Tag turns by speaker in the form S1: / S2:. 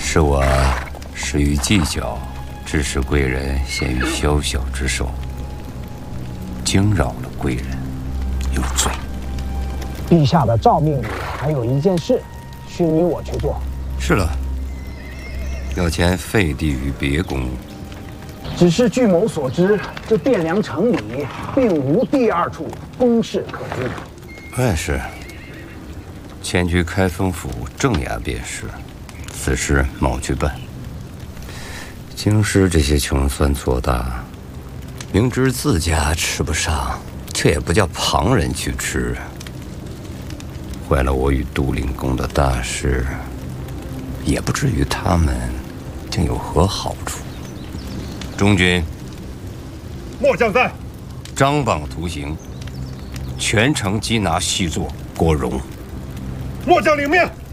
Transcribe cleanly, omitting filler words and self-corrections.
S1: 是我失于计较，致使贵人陷于宵小之手，惊扰了贵人，有罪。
S2: 陛下的诏命里还有一件事，需你我去做。
S1: 是了，要前废帝于别宫。
S2: 只是据某所知，这汴梁城里并无第二处宫室可居。
S1: 我也是。前去开封府正衙便是，此事mau去办。京师这些穷酸做大，明知自家吃不上，却也不叫旁人去吃，坏了我与都灵公的大事，也不至于他们竟有何好处。中军，
S3: 末将在。
S1: 张榜图形，全城缉拿细作郭荣。
S3: 末将领命。